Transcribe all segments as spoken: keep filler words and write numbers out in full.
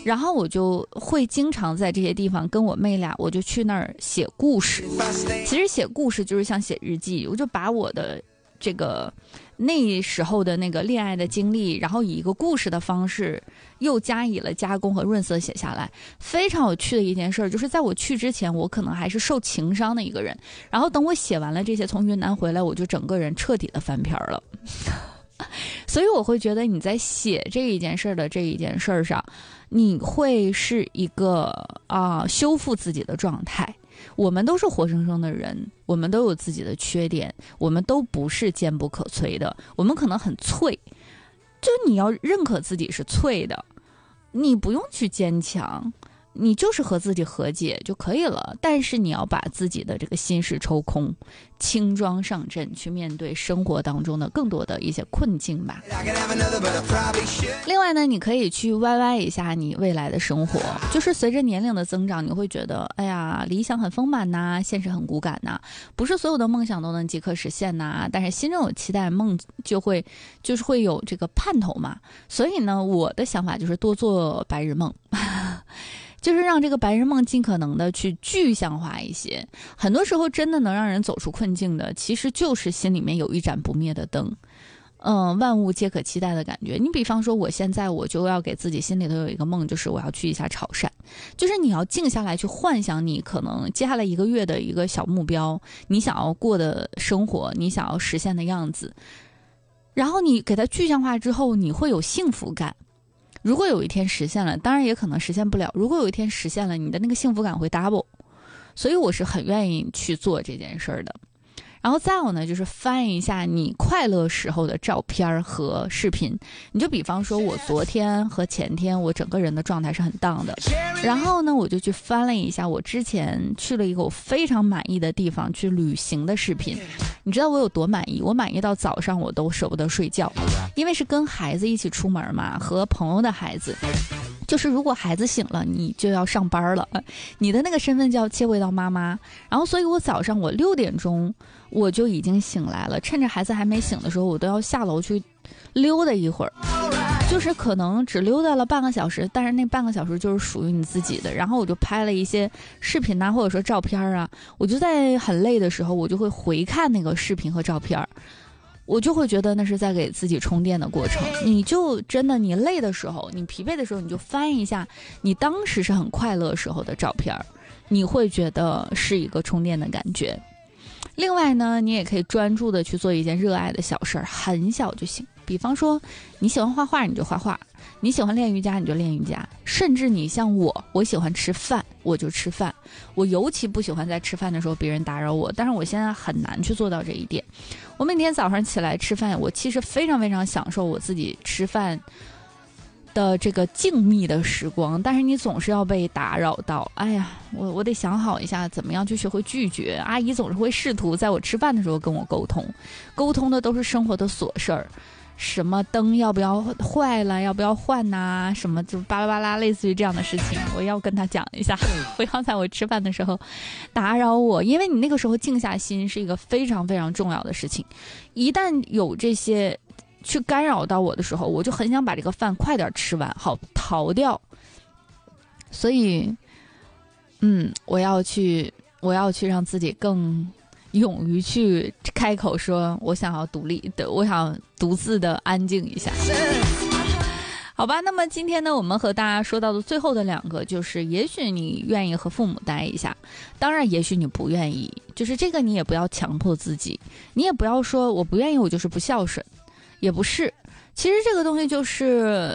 然后我就会经常在这些地方跟我妹俩，我就去那儿写故事。其实写故事就是像写日记，我就把我的这个那时候的那个恋爱的经历，然后以一个故事的方式又加以了加工和润色写下来。非常有趣的一件事就是在我去之前，我可能还是受情伤的一个人，然后等我写完了这些，从云南回来，我就整个人彻底的翻篇了。所以我会觉得你在写这一件事的这一件事上，你会是一个啊、呃、修复自己的状态。我们都是活生生的人，我们都有自己的缺点，我们都不是坚不可摧的，我们可能很脆，就你要认可自己是脆的，你不用去坚强，你就是和自己和解就可以了。但是你要把自己的这个心事抽空，轻装上阵，去面对生活当中的更多的一些困境吧。另外呢，你可以去歪歪一下你未来的生活，就是随着年龄的增长，你会觉得哎呀，理想很丰满呐，现实很骨感呐，不是所有的梦想都能即刻实现呐，但是心中有期待，梦就会就是会有这个盼头嘛。所以呢，我的想法就是多做白日梦就是让这个白日梦尽可能的去具象化一些。很多时候真的能让人走出困境的，其实就是心里面有一盏不灭的灯，嗯，万物皆可期待的感觉。你比方说我现在我就要给自己心里头有一个梦，就是我要去一下潮汕，就是你要静下来去幻想你可能接下来一个月的一个小目标，你想要过的生活，你想要实现的样子，然后你给它具象化之后，你会有幸福感。如果有一天实现了，当然也可能实现不了，如果有一天实现了，你的那个幸福感会 double。 所以我是很愿意去做这件事儿的。然后再有呢，就是翻一下你快乐时候的照片和视频。你就比方说我昨天和前天我整个人的状态是很 down 的，然后呢我就去翻了一下我之前去了一个我非常满意的地方去旅行的视频。你知道我有多满意？我满意到早上我都舍不得睡觉，因为是跟孩子一起出门嘛，和朋友的孩子，就是如果孩子醒了，你就要上班了，你的那个身份就要切回到妈妈。然后所以我早上我六点钟我就已经醒来了，趁着孩子还没醒的时候，我都要下楼去溜达一会儿，就是可能只溜达了半个小时，但是那半个小时就是属于你自己的。然后我就拍了一些视频啊，或者说照片啊，我就在很累的时候，我就会回看那个视频和照片，我就会觉得那是在给自己充电的过程。你就真的你累的时候，你疲惫的时候，你就翻一下你当时是很快乐时候的照片，你会觉得是一个充电的感觉。另外呢，你也可以专注的去做一件热爱的小事儿，很小就行。比方说你喜欢画画你就画画，你喜欢练瑜伽你就练瑜伽，甚至你像我我喜欢吃饭我就吃饭。我尤其不喜欢在吃饭的时候别人打扰我，但是我现在很难去做到这一点。我每天早上起来吃饭，我其实非常非常享受我自己吃饭的这个静谧的时光，但是你总是要被打扰到。哎呀，我我得想好一下怎么样去学会拒绝。阿姨总是会试图在我吃饭的时候跟我沟通，沟通的都是生活的琐事儿，什么灯要不要坏了，要不要换呐、啊，什么就巴拉巴拉，类似于这样的事情，我要跟他讲一下，不要在我吃饭的时候打扰我，因为你那个时候静下心是一个非常非常重要的事情。一旦有这些去干扰到我的时候，我就很想把这个饭快点吃完，好逃掉。所以，嗯，我要去，我要去让自己更勇于去开口说，我想要独立的，我想独自的安静一下。好吧，那么今天呢，我们和大家说到的最后的两个，就是也许你愿意和父母待一下，当然也许你不愿意，就是这个你也不要强迫自己，你也不要说我不愿意我就是不孝顺，也不是。其实这个东西就是，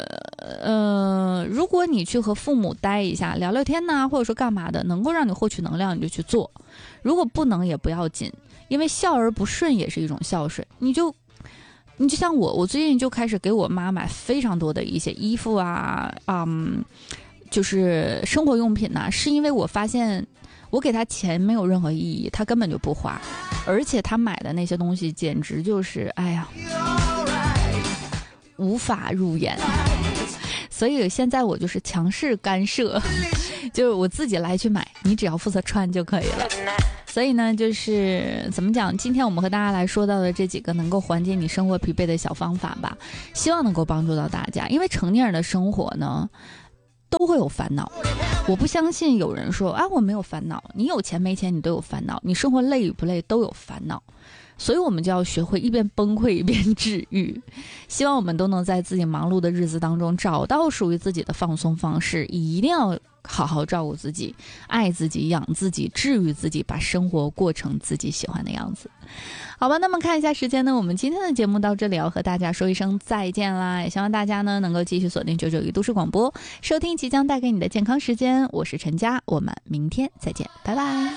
呃，如果你去和父母待一下，聊聊天呐，或者说干嘛的，能够让你获取能量，你就去做；如果不能也不要紧，因为孝而不顺也是一种孝顺。你就，你就像我，我最近就开始给我妈买非常多的一些衣服啊，嗯，就是生活用品呐，是因为我发现我给她钱没有任何意义，她根本就不花，而且她买的那些东西简直就是，哎呀，无法入眼。所以现在我就是强势干涉，就是我自己来去买，你只要负责穿就可以了。所以呢，就是怎么讲，今天我们和大家来说到的这几个能够缓解你生活疲惫的小方法吧，希望能够帮助到大家。因为成年人的生活呢， 都会有烦恼。我不相信有人说啊我没有烦恼，你有钱没钱你都有烦恼，你生活累与不累都有烦恼。所以我们就要学会一边崩溃一边治愈。希望我们都能在自己忙碌的日子当中找到属于自己的放松方式，一定要好好照顾自己，爱自己，养自己，治愈自己，把生活过成自己喜欢的样子。好吧，那么看一下时间呢，我们今天的节目到这里要和大家说一声再见啦，也希望大家呢能够继续锁定九九一都市广播，收听即将带给你的健康时间。我是陈佳，我们明天再见，拜拜。